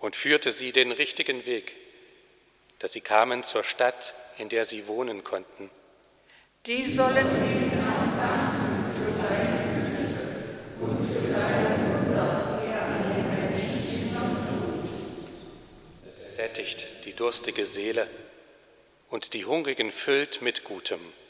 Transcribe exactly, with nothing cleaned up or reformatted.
und führte sie den richtigen Weg, dass sie kamen zur Stadt, in der sie wohnen konnten. Die sollen den Herrn danken für seine Güte und für seine Wunder, die er an den Menschenkindern tut. Sättigt die durstige Seele und die Hungrigen füllt mit Gutem.